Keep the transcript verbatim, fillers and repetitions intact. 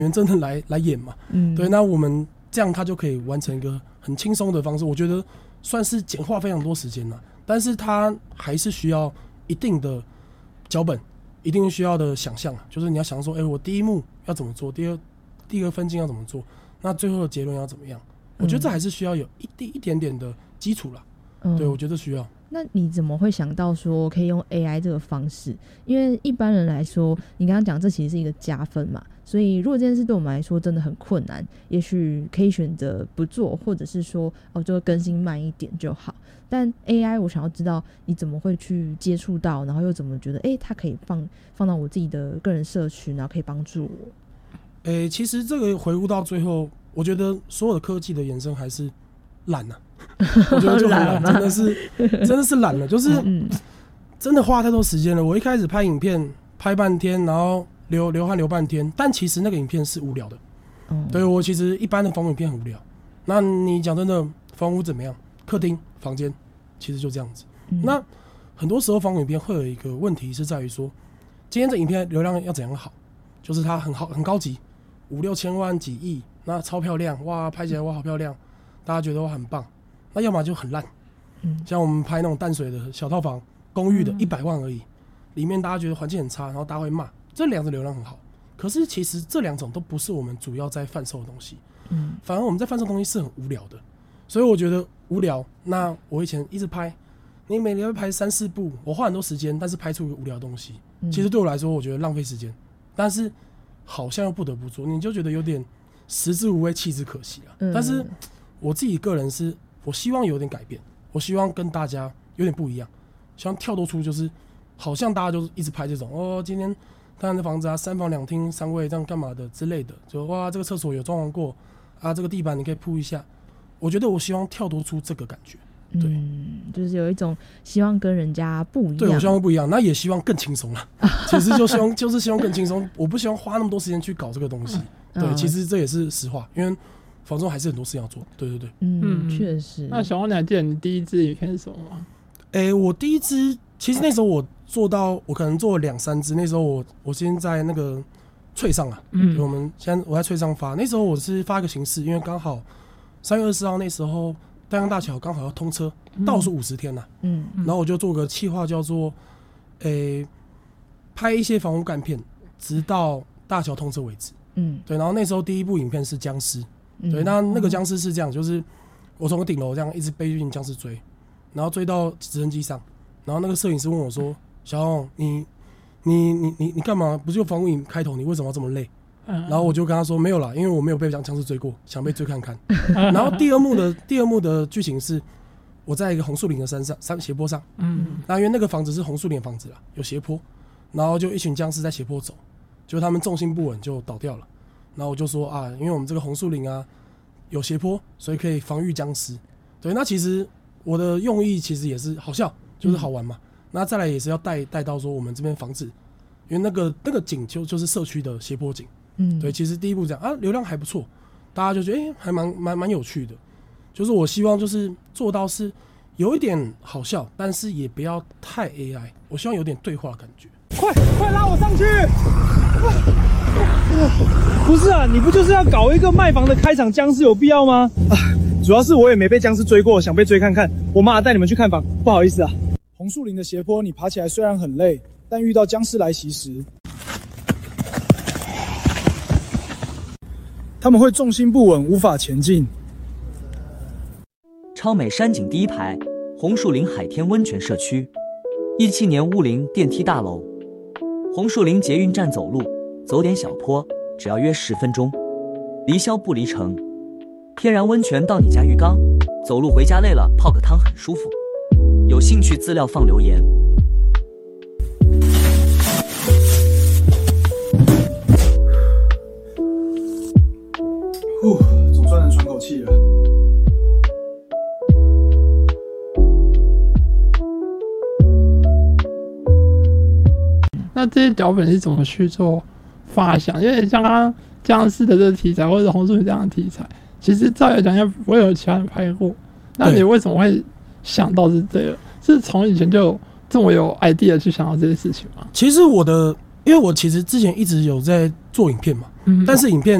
员真的来来演嘛，嗯，对，那我们这样他就可以完成一个很轻松的方式，我觉得算是简化非常多时间了，但是他还是需要一定的脚本，一定需要的想象，就是你要想说，哎、欸，我第一幕要怎么做，第二第一个分镜要怎么做，那最后的结论要怎么样？我觉得这还是需要有一一点点的基础啦。嗯，对，我觉得需要。 那你怎么会想到说可以用 A I 这个方式？因为一般人来说，你刚刚讲这其实是一个加分嘛，所以如果这件事对我们来说真的很困难，也许可以选择不做，或者是说哦，就更新慢一点就好。但 A I 我想要知道你怎么会去接触到，然后又怎么觉得哎、欸，它可以放放到我自己的个人社群，然后可以帮助我。 哎、欸，其实这个回顾到最后，我觉得所有的科技的延伸还是懒啊。我觉得就很懒，真的是真的是懒了，就是真的花太多时间了。我一开始拍影片拍半天，然后流流汗流半天，但其实那个影片是无聊的。嗯，对，我其实一般的房屋影片很无聊。那你讲真的，房屋怎么样？客厅、房间，其实就这样子。嗯、那很多时候房屋影片会有一个问题是在于说，今天这影片流量要怎样好？就是它很好很高级，五六千万、几亿，那超漂亮，哇，拍起来哇好漂亮，大家觉得哇很棒。那要么就很烂，嗯，像我们拍那种淡水的小套房公寓的一百万而已，嗯、里面大家觉得环境很差，然后大家会骂，这两种流量很好，可是其实这两种都不是我们主要在贩售的东西，嗯，反而我们在贩售的东西是很无聊的，所以我觉得无聊。那我以前一直拍，你每年会拍三四部，我花很多时间，但是拍出一个无聊的东西，嗯、其实对我来说，我觉得浪费时间，但是好像又不得不做，你就觉得有点食之无味，弃之可惜啊。嗯、但是我自己个人是。我希望有点改变，我希望跟大家有点不一样，希望跳脱出就是好像大家就是一直拍这种哦，今天他人的房子啊，三房两厅三卫这样干嘛的之类的，就哇这个厕所有装潢过啊，这个地板你可以铺一下。我觉得我希望跳脱出这个感觉，对， 嗯，就是有一种希望跟人家不一样， 对我希望不一样，那也希望更轻松了。其实就希望就是希望更轻松，我不希望花那么多时间去搞这个东西。对，嗯、其实这也是实话，因为。房仲还是很多事情要做，对对对， 嗯，确实。 那小王，你还记得你第一支影片是什么吗？ 哎、欸，我第一支其实那时候我做到，我可能做了两三支。那时候我我先在那个翠上啊，嗯，我们现在我在翠上发。那时候我是发一个形式，因为刚好三月二十四号那时候大江大桥刚好要通车，倒数五十天了、啊，嗯，然后我就做个企划叫做，哎、欸，拍一些房屋干片，直到大桥通车为止，嗯，对。然后那时候第一部影片是僵尸。对，那那个僵尸是这样，就是我从个顶楼这样一直被一群僵尸追，然后追到直升机上，然后那个摄影师问我说：“小红，你你你你你干嘛？不是有房屋影开头，你为什么要这么累？”然后我就跟他说：“没有啦，因为我没有被僵尸追过，想被追看看。”然后第二幕的第二幕的剧情是，我在一个红树林的山上山斜坡上，嗯，那因为那个房子是红树林的房子啦，有斜坡，然后就一群僵尸在斜坡走，就他们重心不稳就倒掉了。然后我就说啊，因为我们这个红树林啊有斜坡，所以可以防御僵尸。对，那其实我的用意其实也是好笑，就是好玩嘛。嗯、那再来也是要带带到说我们这边房子，因为那个那个景就就是社区的斜坡景。嗯，对，其实第一步这样啊，流量还不错，大家就觉得哎、欸、还蛮蛮蛮有趣的。就是我希望就是做到是有一点好笑，但是也不要太 A I， 我希望有点对话的感觉。 快快拉我上去！不是啊，你不就是要搞一个卖房的开场僵尸，有必要吗？啊，主要是我也没被僵尸追过，想被追看看。我妈带你们去看房，不好意思啊。红树林的斜坡，你爬起来虽然很累，但遇到僵尸来袭时，他们会重心不稳，无法前进。 超美山景第一排，红树林海天温泉社区，一七年屋龄电梯大楼，红树林捷运站走路。走点小坡，只要约十分钟，离校不离城。天然温泉到你家浴缸，走路回家累了，泡个汤很舒服。有兴趣资料放留言。 呼，总算能喘口气了。 那这些脚本是怎么去做发想？因为像刚刚僵尸的这个题材，或者红树林这样的题材，其实照理讲应该不会有其他人拍过。那你为什么会想到是这个？是从以前就有这么有 idea 去想到这些事情吗？ 其实我的，因为我其实之前一直有在做影片嘛， 嗯但是影片